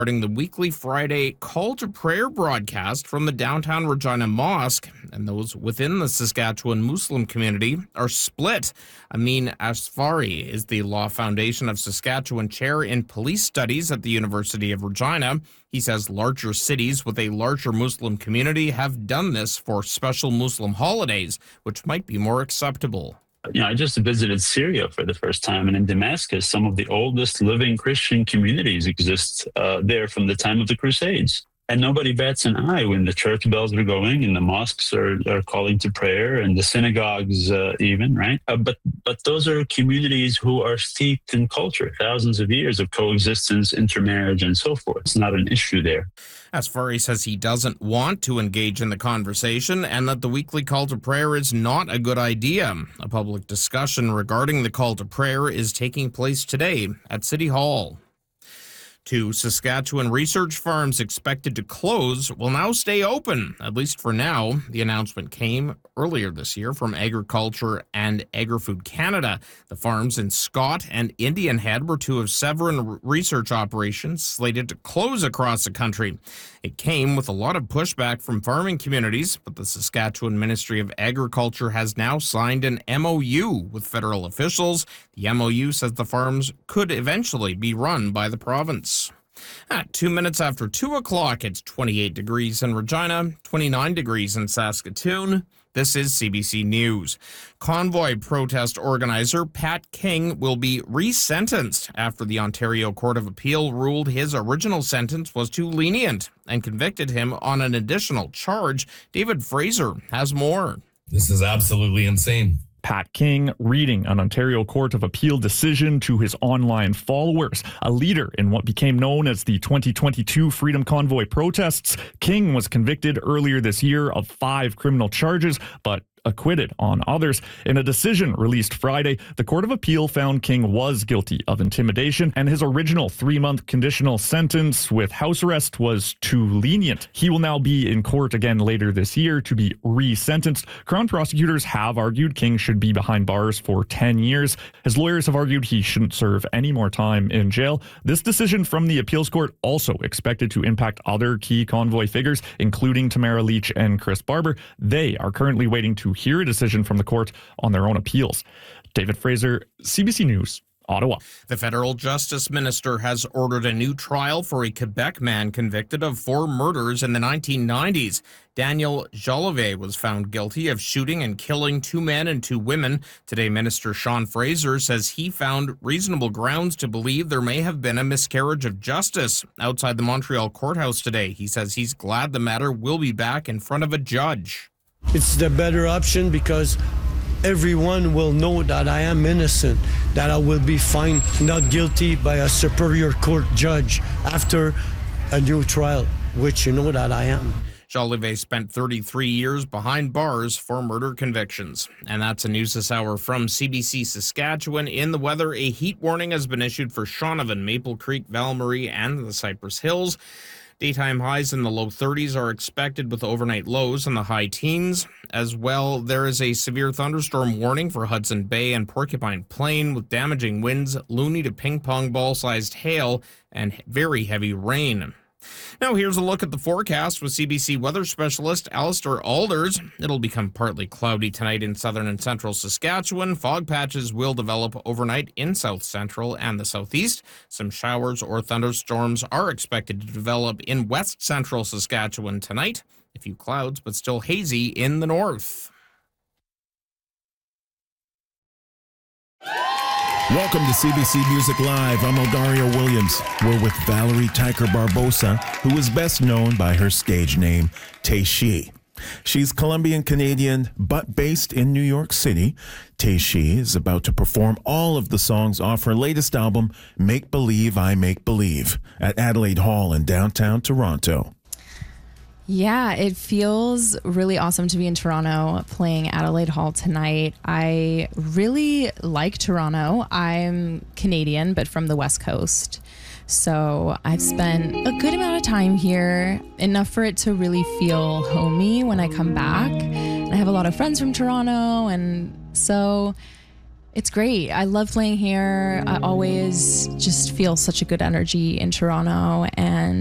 The weekly Friday call to prayer broadcast from the downtown Regina Mosque, and those within the Saskatchewan Muslim community are split. Amin Asfari is the Law Foundation of Saskatchewan chair in police studies at the University of Regina. He says larger cities with a larger Muslim community have done this for special Muslim holidays, which might be more acceptable. I just visited Syria for the first time, and in Damascus, some of the oldest living Christian communities exist there from the time of the Crusades. And nobody bats an eye when the church bells are going and the mosques are calling to prayer and the synagogues even, right? But those are communities who are steeped in culture, thousands of years of coexistence, intermarriage, and so forth. It's not an issue there. Asfari says he doesn't want to engage in the conversation and that the weekly call to prayer is not a good idea. A public discussion regarding the call to prayer is taking place today at City Hall. Two Saskatchewan research farms expected to close will now stay open, at least for now. The announcement came earlier this year from Agriculture and Agri-Food Canada. The farms in Scott and Indian Head were two of several research operations slated to close across the country. It came with a lot of pushback from farming communities, but the Saskatchewan Ministry of Agriculture has now signed an MOU with federal officials. The MOU says the farms could eventually be run by the province. At 2 minutes after 2 o'clock, it's 28 degrees in Regina, 29 degrees in Saskatoon. This is CBC News. Convoy protest organizer Pat King will be resentenced after the Ontario Court of Appeal ruled his original sentence was too lenient and convicted him on an additional charge. David Fraser has more. This is absolutely insane. Pat King reading an Ontario Court of Appeal decision to his online followers. A leader in what became known as the 2022 Freedom Convoy protests, King was convicted earlier this year of 5 criminal charges, but acquitted on others. In a decision released Friday, the Court of Appeal found King was guilty of intimidation, and his original 3-month conditional sentence with house arrest was too lenient. He will now be in court again later this year to be resentenced. Crown prosecutors have argued King should be behind bars for 10 years. His lawyers have argued he shouldn't serve any more time in jail. This decision from the appeals court also expected to impact other key convoy figures, including Tamara Leach and Chris Barber. They are currently waiting to hear a decision from the court on their own appeals. David Fraser, CBC News, Ottawa. The federal justice minister has ordered a new trial for a Quebec man convicted of 4 murders in the 1990s. Daniel Jolivet was found guilty of shooting and killing 2 men and 2 women. Today, Minister Sean Fraser says he found reasonable grounds to believe there may have been a miscarriage of justice outside the Montreal courthouse today. He says he's glad the matter will be back in front of a judge. It's the better option because everyone will know that I am innocent, that I will be found not guilty by a superior court judge after a new trial, which you know that I am. Jolivet spent 33 years behind bars for murder convictions. And that's a news this hour from CBC Saskatchewan. In the weather, a heat warning has been issued for Shaunavon, Maple Creek, Val-Marie, and the Cypress Hills. Daytime highs in the low 30s are expected with overnight lows in the high teens. As well, there is a severe thunderstorm warning for Hudson Bay and Porcupine Plain with damaging winds, loony to ping-pong ball-sized hail, and very heavy rain. Now here's a look at the forecast with CBC weather specialist Alistair Alders. It'll become partly cloudy tonight in southern and central Saskatchewan. Fog patches will develop overnight in south central and the southeast. Some showers or thunderstorms are expected to develop in west central Saskatchewan tonight. A few clouds, but still hazy in the north. Welcome to CBC Music Live. I'm Odario Williams. We're with Valerie Tyker Barbosa, who is best known by her stage name, Teishi. She's Colombian-Canadian, but based in New York City. Teishi is about to perform all of the songs off her latest album, Make Believe I Make Believe, at Adelaide Hall in downtown Toronto. Yeah, it feels really awesome to be in Toronto playing Adelaide Hall tonight. I really like Toronto. I'm Canadian, but from the West Coast. So I've spent a good amount of time here, enough for it to really feel homey when I come back. I have a lot of friends from Toronto, and so It's great. I love playing here. I always just feel such a good energy in Toronto, and